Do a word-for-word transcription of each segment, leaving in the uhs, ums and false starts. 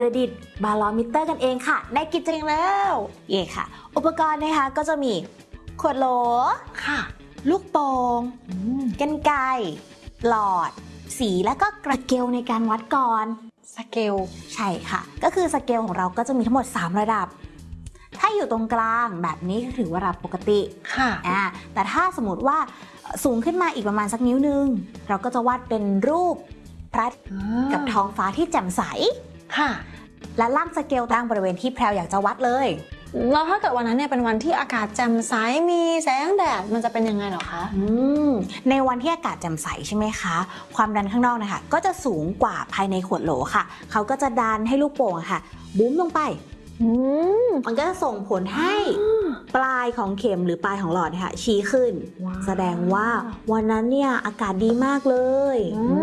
ประดิษฐ์บาโลมิเตอร์กันเองค่ะในกิจกรรมแล้วเย่ค่ะอุปกรณ์นะคะก็จะมีขวดโหลค่ะลูกโป่งกรรไกรหลอดสีและก็กระเกลในการวัดก่อนสเกลใช่ค่ะก็คือสเกลของเราก็จะมีทั้งหมดสามระดับถ้าอยู่ตรงกลางแบบนี้ก็ถือว่าระดับปกติค่ะอ่าแต่ถ้าสมมติว่าสูงขึ้นมาอีกประมาณสักนิ้วนึงเราก็จะวาดเป็นรูปพระอาทิตย์กับท้องฟ้าที่แจ่มใสค่ะและล่างสเกลตั้งบริเวณที่แพรวอยากจะวัดเลยแล้วถ้าเกิดวันนั้นเนี่ยเป็นวันที่อากาศแจ่มใสมีแสงแดดมันจะเป็นยังไงหรอคะอืมในวันที่อากาศแจ่มใสใช่ไหมคะความดันข้างนอกนะคะก็จะสูงกว่าภายในขวดโหลค่ะเขาก็จะดันให้ลูกโป่งค่ะบุ้มลงไปมันก็จะส่งผลให้ปลายของเข็มหรือปลายของหลอดค่ะชี้ขึ้นแสดงว่าวันนั้นเนี่ยอากาศดีมากเลย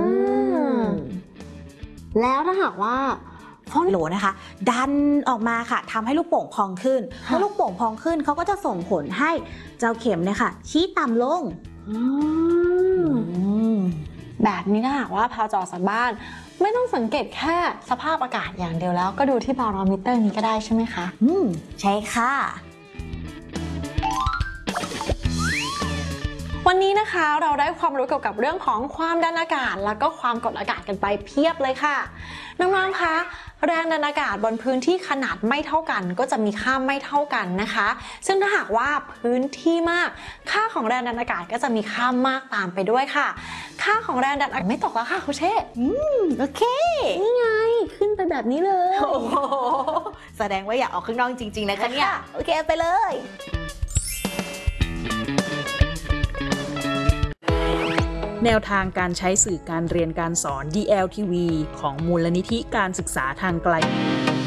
แล้วถ้าหากว่าฟองโหลนะคะดันออกมาค่ะทำให้ลูกโป่งพองขึ้นเมื่อลูกโป่งพองขึ้นเขาก็จะส่งผลให้เจ้าเข็มเนี่ยค่ะชี้ต่ำลงแบบนี้ถ้าหากว่าพาจอจากบ้านไม่ต้องสังเกตแค่สภาพอากาศอย่างเดียวแล้วก็ดูที่บาโรมิเตอร์นี้ก็ได้ใช่ไหมคะอืมใช่ค่ะวันนี้นะคะเราได้ความรู้เกี่ยวกับเรื่องของความดันอากาศแล้วก็ความกดอากาศกันไปเพียบเลยค่ะน้องๆคะแรงดันอากาศบนพื้นที่ขนาดไม่เท่ากันก็จะมีค่าไม่เท่ากันนะคะซึ่งถ้าหากว่าพื้นที่มากค่าของแรงดันอากาศก็จะมีค่ามากตามไปด้วยค่ะค่าของแรงดันอากาศไม่ตกแล้วค่ะคุณเชษอืมโอเคนี่ไงขึ้นไปแบบนี้เลยโอ้โหแสดงว่าอยากออกข้างนอกจริงๆนะคะเนี่ยโอเคไปเลยแนวทางการใช้สื่อการเรียนการสอน ดี แอล ที วี ของมูลนิธิการศึกษาทางไกล